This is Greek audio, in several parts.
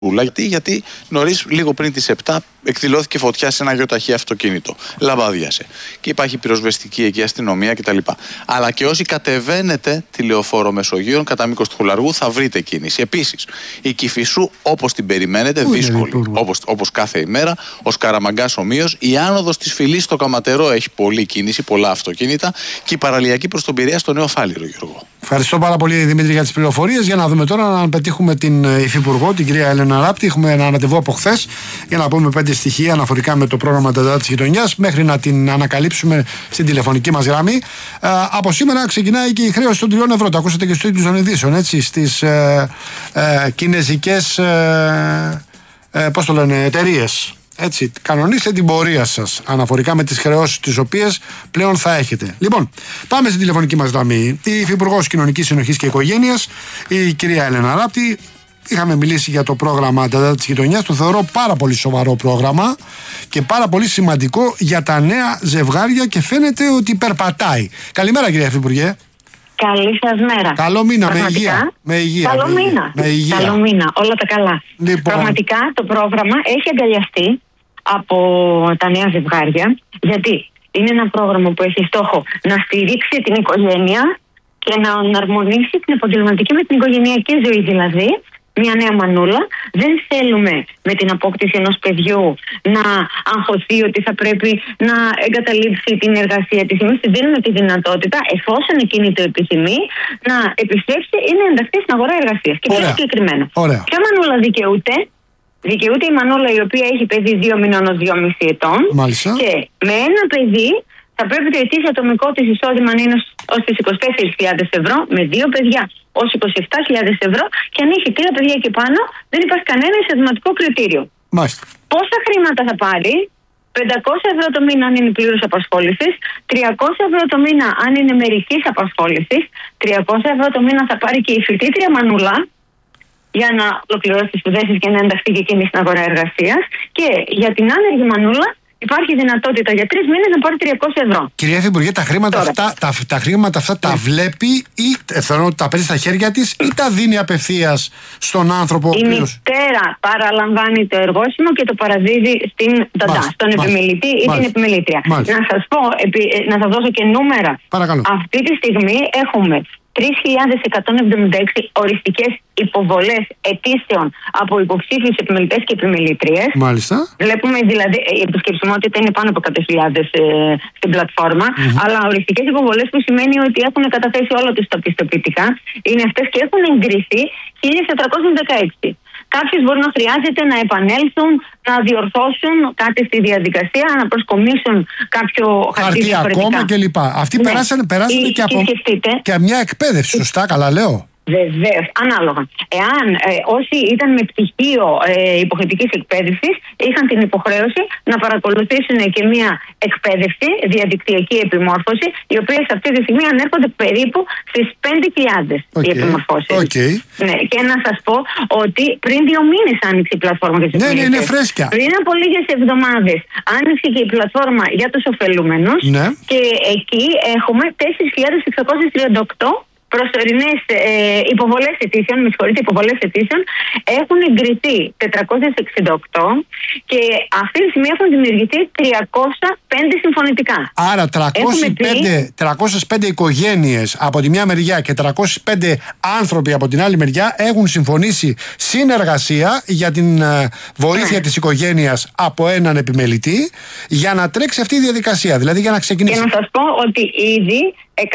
Γιατί νωρίς, λίγο πριν τις 7, εκδηλώθηκε φωτιά σε ένα γεωταχή αυτοκίνητο. Λαμπάδιασε. Και υπάρχει πυροσβεστική εκεί αστυνομία κτλ. Αλλά και όσοι κατεβαίνετε τη Λεωφόρο Μεσογείων κατά μήκος του Χουλαργού θα βρείτε κίνηση. Επίσης, η Κηφισού όπως την περιμένετε, δύσκολη. Όπως κάθε ημέρα. Ο Σκαραμαγκάς ομοίως. Η άνοδος της Φυλής στο Καματερό έχει πολλή κίνηση, πολλά αυτοκίνητα. Και η παραλιακή προς τον Πειραιά στο Νέο Φάληρο, Γιώργο. Ευχαριστώ πάρα πολύ, Δημήτρη, για τις πληροφορίες. Για να δούμε τώρα αν πετύχουμε την Υφυπουργό, την κυρία Έλενα Ράπτη. Έχουμε ένα ραντεβού από χθες για να πούμε 5 στοιχεία αναφορικά με το πρόγραμμα Νταντά της Γειτονιάς, μέχρι να την ανακαλύψουμε στην τηλεφωνική μας γραμμή. Από σήμερα ξεκινάει και η χρέωση των 3 ευρώ. Το ακούσατε και στο τίτλο των ειδήσεων, έτσι, στις κινέζικες εταιρείες. Έτσι, κανονίστε την πορεία σας αναφορικά με τις χρεώσεις τις οποίες πλέον θα έχετε. Λοιπόν, πάμε στην τηλεφωνική μας γραμμή. Η Υφυπουργός Κοινωνικής Συνοχής και Οικογένειας, η κυρία Έλενα Ράπτη. Είχαμε μιλήσει για το πρόγραμμα Νταντά της Γειτονιάς. Το θεωρώ πάρα πολύ σοβαρό πρόγραμμα και πάρα πολύ σημαντικό για τα νέα ζευγάρια και φαίνεται ότι περπατάει. Καλημέρα, κυρία Υφυπουργέ. Καλή σας μέρα. Καλό μήνα, με υγεία. Καλό μήνα. Καλό μήνα, όλα τα καλά. Λοιπόν. Πραγματικά το πρόγραμμα έχει αγκαλιαστεί από τα νέα ζευγάρια, γιατί είναι ένα πρόγραμμα που έχει στόχο να στηρίξει την οικογένεια και να αναρμονίσει την επαγγελματική με την οικογενειακή ζωή, δηλαδή μια νέα μανούλα. Δεν θέλουμε με την απόκτηση ενός παιδιού να αγχωθεί ότι θα πρέπει να εγκαταλείψει την εργασία της. Εμείς της δίνουμε τη δυνατότητα, εφόσον εκείνη το επιθυμεί, να επιστρέψει ή να ενταχθεί στην αγορά εργασίας. Και πιο συγκεκριμένα, ποια μανούλα δικαιούται? Δικαιούται η μανούλα η οποία έχει παιδί 2 μηνών ως 2,5 ετών. Μάλιστα. Και με ένα παιδί θα πρέπει το ετήσιο ατομικό της εισόδημα να είναι ως τις 24.000 ευρώ, με 2 παιδιά ως 27.000 ευρώ, και αν έχει 3 παιδιά και πάνω δεν υπάρχει κανένα εισοδηματικό κριτήριο. Μάλιστα. Πόσα χρήματα θα πάρει? 500 ευρώ το μήνα αν είναι πλήρους απασχόλησης, 300 ευρώ το μήνα αν είναι μερικής απασχόλησης, 300 ευρώ το μήνα θα πάρει και η φοιτήτρια μανούλα για να ολοκληρώσει τις σπουδές της και να ενταχθεί και εκείνη στην αγορά εργασίας, και για την άνεργη μανούλα υπάρχει δυνατότητα για 3 μήνες να πάρει 300 ευρώ. Κυρία Υφυπουργέ, τα χρήματα αυτά τα βλέπει ή τα παίρνει στα χέρια της ή τα δίνει απευθείας στον άνθρωπο? Η μητέρα παραλαμβάνει το εργόσιμο και το παραδίδει στην Νταντά, στον επιμελητή ή την επιμελήτρια. Να σας πω, να σας δώσω και νούμερα. Παρακαλώ. Αυτή τη στιγμή έχουμε 3.176 οριστικές υποβολές αιτήσεων από υποψήφιους επιμελητές και επιμελήτριες. Μάλιστα. Βλέπουμε δηλαδή η επισκεψιμότητα είναι πάνω από 100.000 στην πλατφόρμα, αλλά οριστικές υποβολές, που σημαίνει ότι έχουν καταθέσει όλα τους τα πιστοποιητικά, είναι αυτές και έχουν εγκριθεί 1.416. Κάποιοι μπορεί να χρειάζεται να επανέλθουν, να διορθώσουν κάτι στη διαδικασία, να προσκομίσουν κάποιο χαρτί ακόμα κλπ. Αυτοί περάσανε και μια εκπαίδευση, σωστά, καλά λέω? Βεβαίως, ανάλογα. Εάν όσοι ήταν με πτυχίο υποχρεωτικής εκπαίδευσης είχαν την υποχρέωση να παρακολουθήσουν και μια εκπαίδευση, διαδικτυακή επιμόρφωση, οι οποίες αυτή τη στιγμή ανέρχονται περίπου στις 5.000 οι επιμορφώσεις. Ναι, και να σας πω ότι πριν 2 μήνες άνοιξε η πλατφόρμα για τους επιμελητές. Ναι, είναι φρέσκια. Πριν από λίγες εβδομάδες άνοιξε και η πλατφόρμα για τους ωφελούμενους, και εκεί έχουμε 4.638 προσωρινές υποβολές αιτήσεων, υποβολές αιτήσεων. Έχουν εγκριθεί 468 και αυτή τη στιγμή έχουν δημιουργηθεί 305 συμφωνητικά. Άρα 305 οικογένειες από τη μια μεριά και 305 άνθρωποι από την άλλη μεριά έχουν συμφωνήσει συνεργασία για την βοήθεια της οικογένειας από έναν επιμελητή για να τρέξει αυτή η διαδικασία, δηλαδή για να ξεκινήσει. Και να σας πω ότι ήδη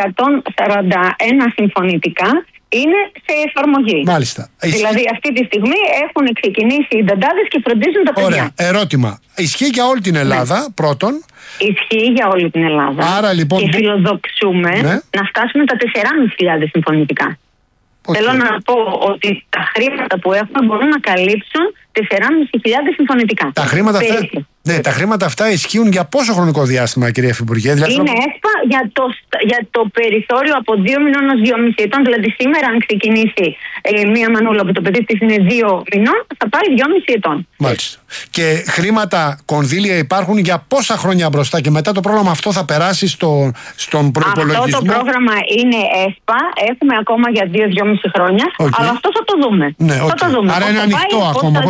141 συμφωνητικά είναι σε εφαρμογή. Μάλιστα. Δηλαδή αυτή τη στιγμή έχουν ξεκινήσει οι νταντάδες και φροντίζουν τα παιδιά. Ωραία. Ερώτημα. Ισχύει για όλη την Ελλάδα, πρώτον? Ισχύει για όλη την Ελλάδα. Άρα, λοιπόν, και φιλοδοξούμε να φτάσουμε τα 4.500 συμφωνητικά. Θέλω να πω ότι τα χρήματα που έχουμε μπορούν να καλύψουν 4.500 συμφωνητικά. Τα χρήματα αυτά ισχύουν για πόσο χρονικό διάστημα, κυρία Υφυπουργέ? Είναι ΕΣΠΑ για το περιθώριο από 2 μηνών ως 2,5 ετών. Δηλαδή σήμερα αν ξεκινήσει μία μανούλα που το παιδί της είναι 2 μηνών, θα πάρει 2,5 ετών. Μάλιστα. Και χρήματα, κονδύλια υπάρχουν για πόσα χρόνια μπροστά, και μετά το πρόγραμμα αυτό θα περάσει στον προϋπολογισμό? Αυτό το πρόγραμμα είναι ΕΣΠΑ. Έχουμε ακόμα για 2-2,5 χρόνια. Αλλά αυτό θα το δούμε. Ναι, θα το δούμε. Άρα είναι ανοιχτό ακόμα.